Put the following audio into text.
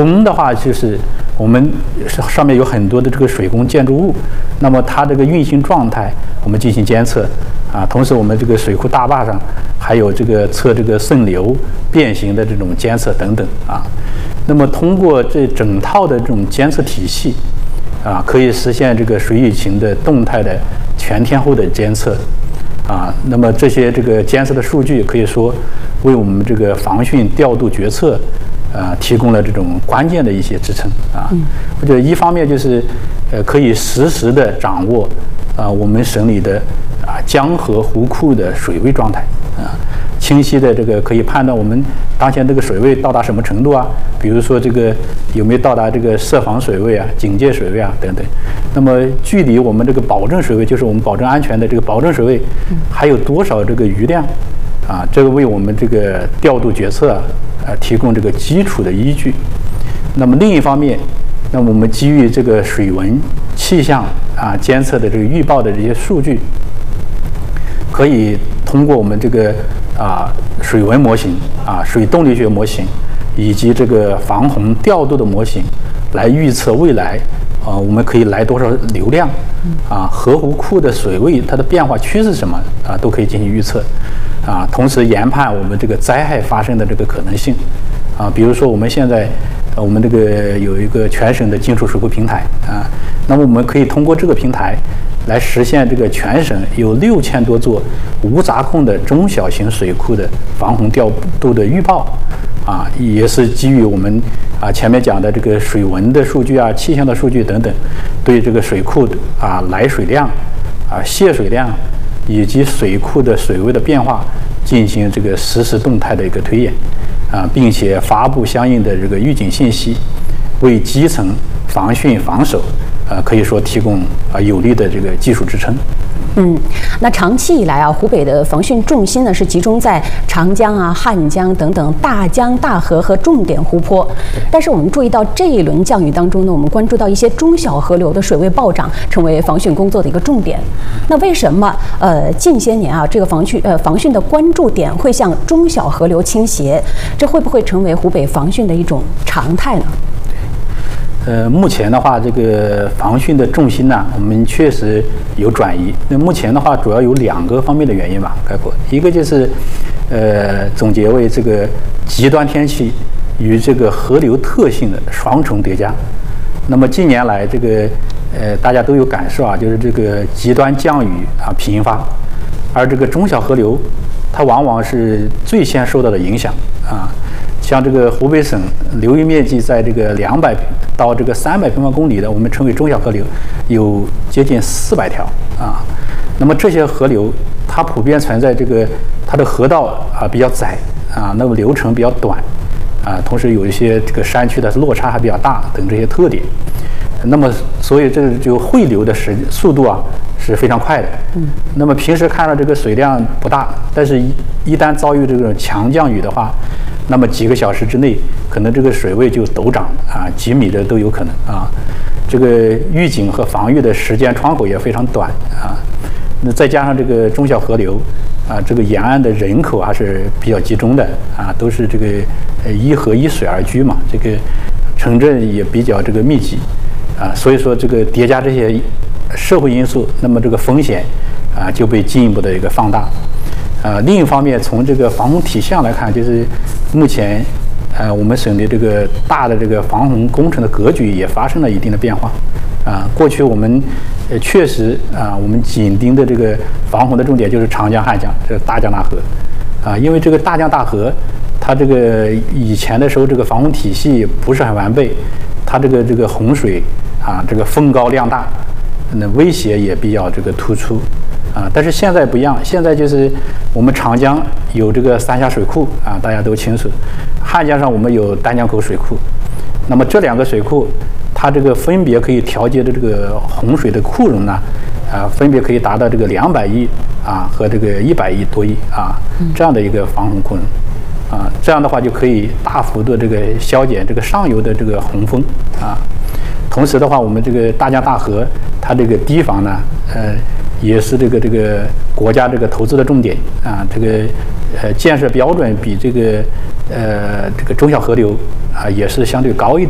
工的话，就是我们上面有很多的这个水工建筑物，那么它这个运行状态我们进行监测啊。同时，我们这个水库大坝上还有这个测这个渗流、变形的这种监测等等啊。那么通过这整套的这种监测体系啊，可以实现这个水域情的动态的全天候的监测啊。那么这些这个监测的数据可以说为我们这个防汛调度决策提供了这种关键的一些支撑啊。我觉得一方面就是可以实时的掌握我们省里的江河湖库的水位状态啊，清晰的这个可以判断我们当前这个水位到达什么程度啊，比如说这个有没有到达这个设防水位啊、警戒水位啊等等。那么距离我们这个保证水位，就是我们保证安全的这个保证水位，还有多少这个余量啊？这个为我们这个调度决策提供这个基础的依据。那么另一方面，那么我们基于这个水文气象监测的这个预报的这些数据，可以通过我们这个水文模型水动力学模型以及这个防洪调度的模型来预测未来我们可以来多少流量河湖库的水位它的变化趋势什么都可以进行预测同时研判我们这个灾害发生的这个可能性比如说我们现在我们这个有一个全省的净水水库平台那么我们可以通过这个平台来实现这个全省有6000多座无闸控的中小型水库的防洪调度的预报也是基于我们前面讲的这个水文的数据气象的数据等等，对这个水库来水量泄水量以及水库的水位的变化进行这个实时动态的一个推演并且发布相应的这个预警信息，为基层防汛防守可以说提供有力的这个技术支撑。 那长期以来湖北的防汛重心呢是集中在长江汉江等等大江大河和重点湖泊。但是我们注意到这一轮降雨当中呢，我们关注到一些中小河流的水位暴涨，成为防汛工作的一个重点。那为什么近些年这个防汛的关注点会向中小河流倾斜？这会不会成为湖北防汛的一种常态呢？ 目前的话，这个防汛的重心呢，我们确实有转移。那目前的话，主要有2个方面的原因吧，概括一个就是，总结为这个极端天气与这个河流特性的双重叠加。那么近年来，这个大家都有感受就是这个极端降雨频发，而这个中小河流，它往往是最先受到的影响像这个湖北省流域面积在这个200到这个300平方公里的，我们称为中小河流，有接近400条那么这些河流，它普遍存在这个它的河道比较窄那么流程比较短同时有一些这个山区的落差还比较大等这些特点。那么所以这就汇流的速度是非常快的。那么平时看到这个水量不大，但是一旦遭遇这种强降雨的话，那么几个小时之内，可能这个水位就陡涨几米的都有可能这个预警和防御的时间窗口也非常短那再加上这个中小河流这个沿岸的人口还是比较集中的都是这个依河依水而居嘛，这个城镇也比较这个密集所以说这个叠加这些社会因素，那么这个风险就被进一步的一个放大。另一方面，从这个防洪体系上来看，就是目前我们省的这个大的这个防洪工程的格局也发生了一定的变化过去我们确实我们紧盯的这个防洪的重点就是长江汉江这个大江大河因为这个大江大河它这个以前的时候这个防洪体系不是很完备，它这个洪水这个风高量大，那威胁也比较这个突出但是现在不一样，现在就是我们长江有这个3峡水库大家都清楚，汉江上我们有丹江口水库，那么这2个水库，它这个分别可以调节的这个洪水的库容呢，分别可以达到这个200亿和这个100亿多亿这样的一个防洪库容这样的话就可以大幅度这个消减这个上游的这个洪峰同时的话，我们这个大江大河它这个堤防呢，也是这个国家这个投资的重点这个建设标准比这个中小河流也是相对高一点。